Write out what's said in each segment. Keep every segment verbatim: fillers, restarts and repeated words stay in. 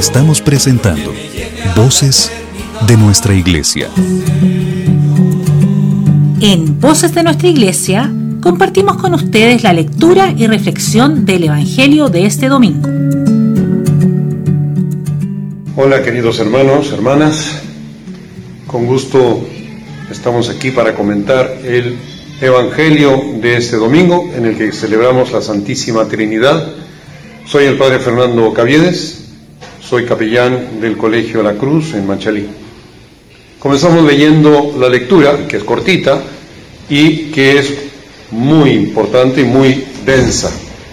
Estamos presentando Voces de nuestra Iglesia. En Voces de nuestra Iglesia compartimos con ustedes la lectura y reflexión del Evangelio de este domingo. Hola queridos hermanos, hermanas, con gusto estamos aquí para comentar el Evangelio de este domingo en el que celebramos la Santísima Trinidad. Soy el Padre Fernando Caviedes, soy capellán del Colegio La Cruz en Machalí. Comenzamos leyendo la lectura, que es cortita y que es muy importante y muy densa.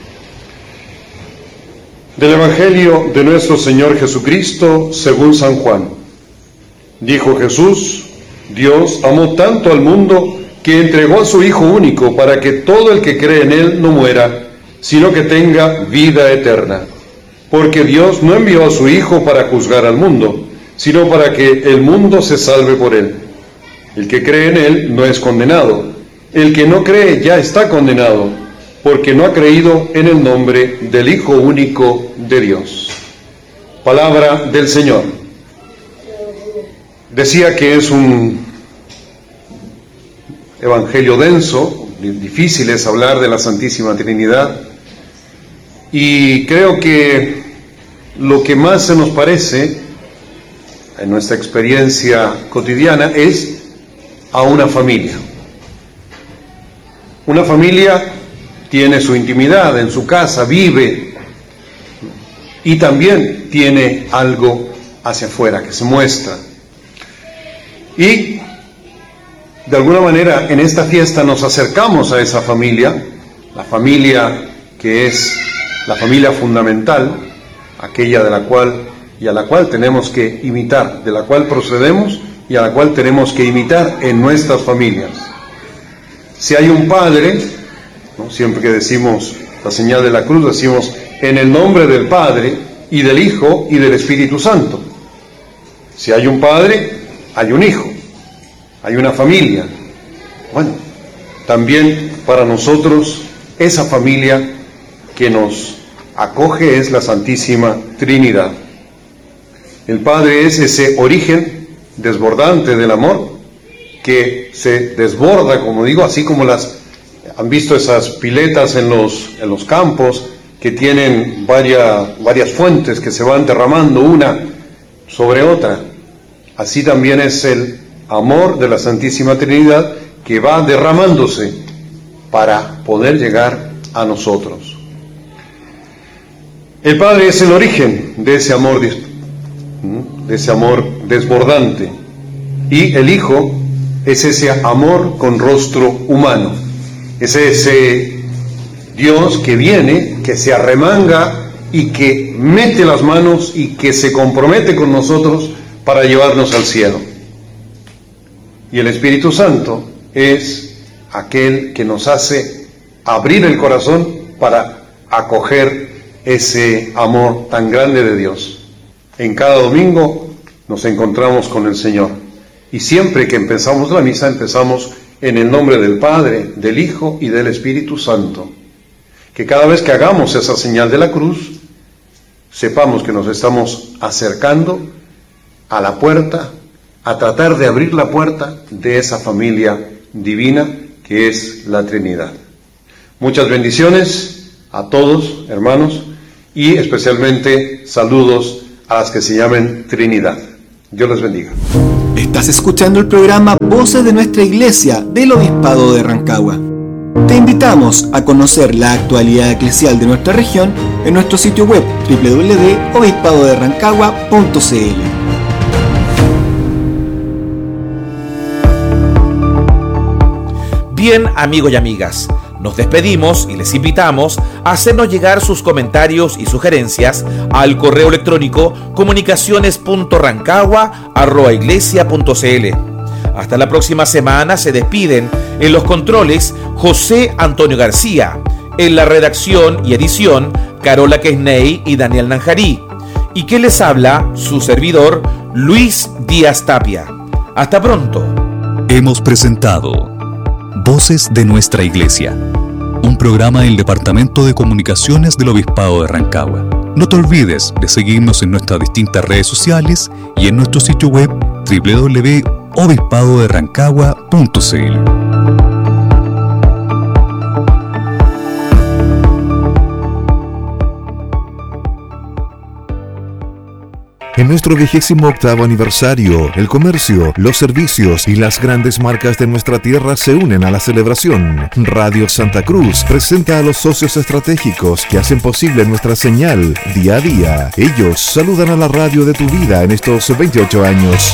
Del Evangelio de nuestro Señor Jesucristo según San Juan. Dijo Jesús: Dios amó tanto al mundo que entregó a su Hijo único para que todo el que cree en Él no muera, sino que tenga vida eterna. Porque Dios no envió a su Hijo para juzgar al mundo, sino para que el mundo se salve por Él. El que cree en Él no es condenado. El que no cree ya está condenado, porque no ha creído en el nombre del Hijo único de Dios. Palabra del Señor. Decía que es un evangelio denso, difícil es hablar de la Santísima Trinidad, y creo que lo que más se nos parece en nuestra experiencia cotidiana es a una familia. Una familia tiene su intimidad en su casa, vive, y también tiene algo hacia afuera que se muestra. Y de alguna manera en esta fiesta nos acercamos a esa familia, la familia que es la familia fundamental, aquella de la cual y a la cual tenemos que imitar, de la cual procedemos y a la cual tenemos que imitar en nuestras familias. Si hay un padre, ¿no? Siempre que decimos la señal de la cruz, decimos en el nombre del Padre y del Hijo y del Espíritu Santo. Si hay un padre, hay un hijo, hay una familia. Bueno, también para nosotros esa familia que nos acoge es la Santísima Trinidad. El Padre es ese origen desbordante del amor que se desborda, como digo, así como las han visto esas piletas en los, en los campos que tienen varias, varias fuentes que se van derramando una sobre otra. Así también es el amor de la Santísima Trinidad que va derramándose para poder llegar a nosotros. El Padre es el origen de ese amor, de ese amor desbordante, y el Hijo es ese amor con rostro humano, es ese Dios que viene, que se arremanga y que mete las manos y que se compromete con nosotros para llevarnos al cielo. Y el Espíritu Santo es aquel que nos hace abrir el corazón para acoger ese amor tan grande de Dios. En cada domingo nos encontramos con el Señor, y siempre que empezamos la misa empezamos en el nombre del Padre, del Hijo y del Espíritu Santo. Que cada vez que hagamos esa señal de la cruz, sepamos que nos estamos acercando a la puerta, a tratar de abrir la puerta de esa familia divina que es la Trinidad. Muchas bendiciones a todos, hermanos, y especialmente saludos a las que se llamen Trinidad. Dios les bendiga. Estás escuchando el programa Voces de nuestra Iglesia del Obispado de Rancagua. Te invitamos a conocer la actualidad eclesial de nuestra región en nuestro sitio web doble u doble u doble u punto obispado de rancagua punto c l. Bien, amigos y amigas, nos despedimos y les invitamos a hacernos llegar sus comentarios y sugerencias al correo electrónico comunicaciones punto rancagua arroba iglesia punto c l. Hasta la próxima semana. Se despiden en los controles José Antonio García, en la redacción y edición Carola Quesney y Daniel Nanjarí, y que les habla su servidor Luis Díaz Tapia. Hasta pronto. Hemos presentado Voces de nuestra Iglesia, un programa del Departamento de Comunicaciones del Obispado de Rancagua. No te olvides de seguirnos en nuestras distintas redes sociales y en nuestro sitio web doble u doble u doble u punto obispado de rancagua punto c l. En nuestro vigésimo octavo aniversario, el comercio, los servicios y las grandes marcas de nuestra tierra se unen a la celebración. Radio Santa Cruz presenta a los socios estratégicos que hacen posible nuestra señal día a día. Ellos saludan a la radio de tu vida en estos veintiocho años.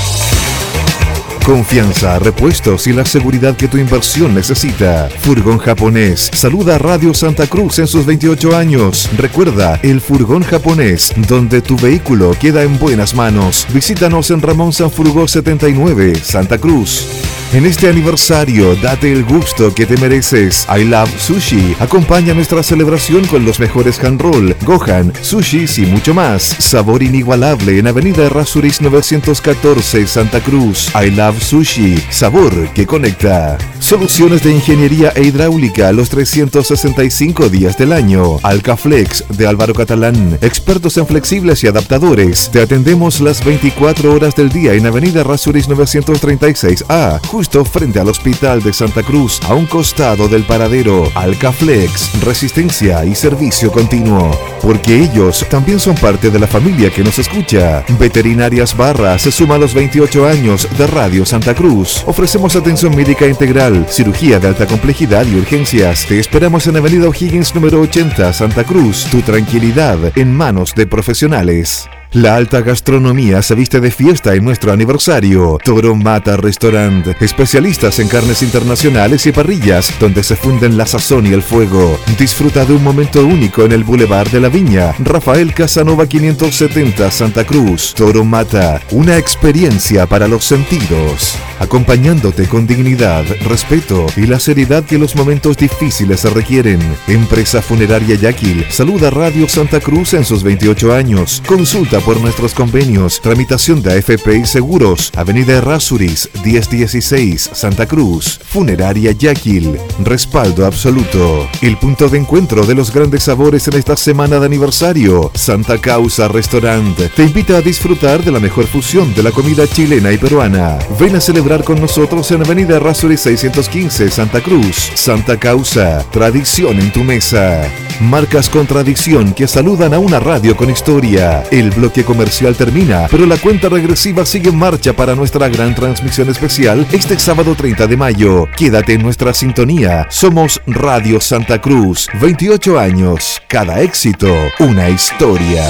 Confianza, repuestos y la seguridad que tu inversión necesita. Furgón Japonés saluda a Radio Santa Cruz en sus veintiocho años. Recuerda, el Furgón Japonés, donde tu vehículo queda en buenas manos. Visítanos en Ramón Sanfurgó setenta y nueve, Santa Cruz. En este aniversario, date el gusto que te mereces. I Love Sushi acompaña nuestra celebración con los mejores hand roll, gohan, sushis y mucho más. Sabor inigualable en Avenida Errázuriz novecientos catorce, Santa Cruz. I Love Sushi, sabor que conecta. Soluciones de ingeniería e hidráulica los trescientos sesenta y cinco días del año. Alcaflex de Álvaro Catalán, expertos en flexibles y adaptadores. Te atendemos las veinticuatro horas del día en Avenida Errázuriz novecientos treinta y seis A, justo frente al Hospital de Santa Cruz, a un costado del paradero. Alcaflex, resistencia y servicio continuo. Porque ellos también son parte de la familia que nos escucha. Veterinarias Barra se suma a los veintiocho años de Radio Santa Cruz. Ofrecemos atención médica integral, cirugía de alta complejidad y urgencias. Te esperamos en Avenida O'Higgins número ochenta, Santa Cruz. Tu tranquilidad en manos de profesionales. La alta gastronomía se viste de fiesta en nuestro aniversario. Toro Mata Restaurant, especialistas en carnes internacionales y parrillas, donde se funden la sazón y el fuego. Disfruta de un momento único en el Boulevard de la Viña, Rafael Casanova quinientos setenta, Santa Cruz. Toro Mata, una experiencia para los sentidos, acompañándote con dignidad, respeto y la seriedad que los momentos difíciles se requieren. Empresa Funeraria Yaquil saluda Radio Santa Cruz en sus veintiocho años. Consulta por nuestros convenios, tramitación de A F P y seguros. Avenida Errázuriz diez dieciséis, Santa Cruz. Funeraria Yaquil, respaldo absoluto. El punto de encuentro de los grandes sabores en esta semana de aniversario. Santa Causa Restaurant te invita a disfrutar de la mejor fusión de la comida chilena y peruana. Ven a celebrar con nosotros en Avenida Errázuriz seiscientos quince, Santa Cruz. Santa Causa, tradición en tu mesa. Marcas con tradición que saludan a una radio con historia. El bloque comercial termina, pero la cuenta regresiva sigue en marcha para nuestra gran transmisión especial este sábado treinta de mayo. Quédate en nuestra sintonía. Somos Radio Santa Cruz. veintiocho años. Cada éxito, una historia.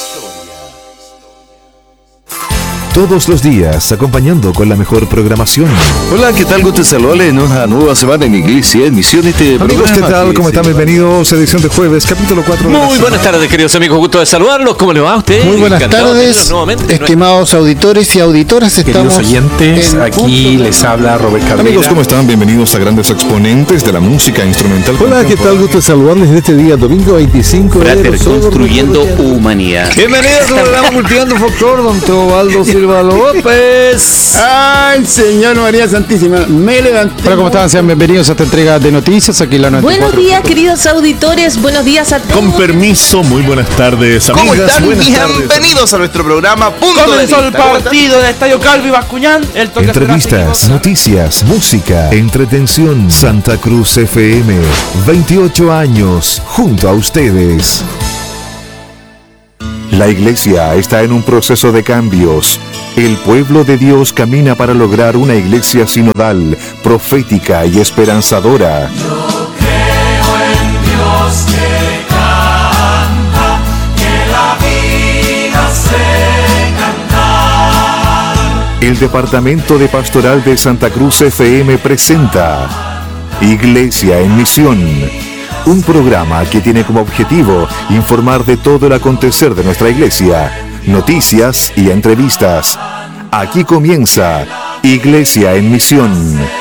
Todos los días, acompañando con la mejor programación. Hola, ¿qué tal? Gusto saludarles en una nueva semana en Iglesia, en Misión este Amigos, ¿qué tal? ¿Cómo están? Bienvenidos a edición de jueves, capítulo cuatro. Muy buenas tardes, queridos amigos. Gusto de saludarlos. ¿Cómo les va a usted? Muy buenas tardes, estimados auditores y auditoras. Queridos oyentes, aquí les habla Robert Cabrera. Amigos, ¿cómo están? Bienvenidos a grandes exponentes de la música instrumental. Hola, ¿qué tal? Gusto de saludarles en este día, domingo veinticinco de enero. Construyendo humanidad. Bienvenidos al programa Cultivando Folclor, don Teobaldo Silva López. Ay, Señor María Santísima, me levanté. Hola, ¿cómo están? Sean bienvenidos a esta entrega de noticias. Aquí la noventa y cuatro. Buenos días, queridos auditores. Buenos días a todos. Con permiso, muy buenas tardes, amigas. ¿Cómo están? Buenas Bienvenidos tardes. a nuestro programa Punto Comenzó de el partido del Estadio Calvi Bascuñán. El toque Entrevistas, noticias, música, entretención. Santa Cruz F M, veintiocho años, junto a ustedes. La iglesia está en un proceso de cambios. El pueblo de Dios camina para lograr una iglesia sinodal, profética y esperanzadora. Yo creo en Dios que canta, que la vida hace cantar. El Departamento de Pastoral de Santa Cruz F M presenta Iglesia en Misión. Un programa que tiene como objetivo informar de todo el acontecer de nuestra iglesia, noticias y entrevistas. Aquí comienza Iglesia en Misión.